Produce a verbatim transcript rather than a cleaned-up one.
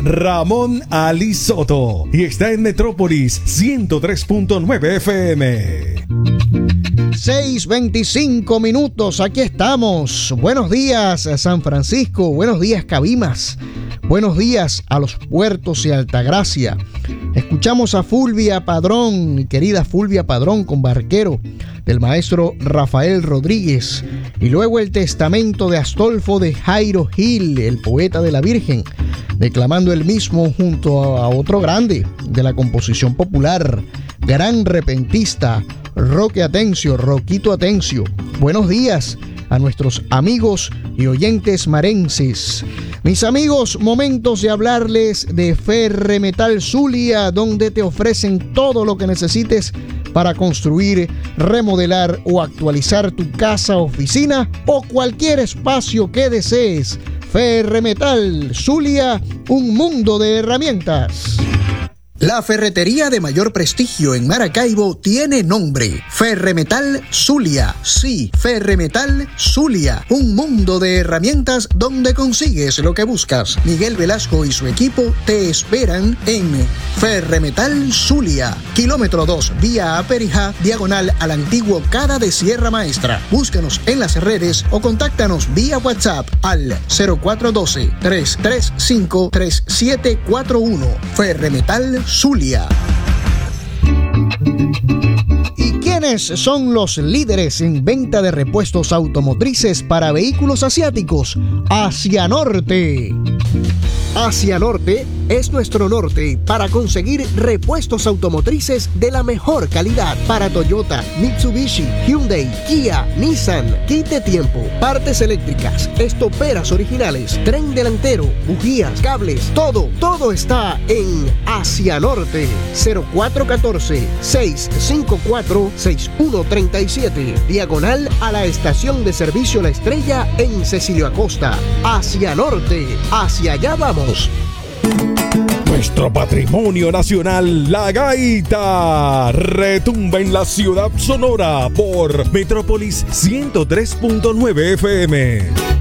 Ramón Ali Soto y está en Metrópolis ciento tres punto nueve F M. seis veinticinco minutos, aquí estamos. Buenos días San Francisco, buenos días Cabimas, buenos días a Los Puertos y Altagracia. Escuchamos a Fulvia Padrón, mi querida Fulvia Padrón con Barquero, del maestro Rafael Rodríguez, y luego el testamento de Astolfo de Jairo Gil, el poeta de la Virgen, declamando el mismo junto a otro grande de la composición popular, gran repentista, Roque Atencio, Roquito Atencio. Buenos días a nuestros amigos y oyentes marenses. Mis amigos, momentos de hablarles de Ferremetal Zulia, donde te ofrecen todo lo que necesites para construir, remodelar o actualizar tu casa, oficina o cualquier espacio que desees. Ferremetal Zulia, un mundo de herramientas. La ferretería de mayor prestigio en Maracaibo tiene nombre: Ferremetal Zulia. Sí, Ferremetal Zulia, un mundo de herramientas donde consigues lo que buscas. Miguel Velasco y su equipo te esperan en Ferremetal Zulia, kilómetro dos, vía Aperija, diagonal al antiguo Cara de Sierra Maestra. Búscanos en las redes o contáctanos vía WhatsApp al cero cuatro uno dos, tres tres cinco, tres siete cuatro uno. Ferremetal Zulia. ¿Y quiénes son los líderes en venta de repuestos automotrices para vehículos asiáticos? Asia Norte. Asia Norte es nuestro norte para conseguir repuestos automotrices de la mejor calidad para Toyota, Mitsubishi, Hyundai, Kia, Nissan. Quite tiempo, partes eléctricas, estoperas originales, tren delantero, bujías, cables, todo, todo está en Asia Norte. Cero cuatro uno cuatro, seis cinco cuatro, seis uno tres siete, diagonal a la estación de servicio La Estrella en Cecilio Acosta. Asia Norte, hacia allá vamos. Nuestro patrimonio nacional, la gaita, retumba en la ciudad sonora por Metrópolis ciento tres punto nueve F M.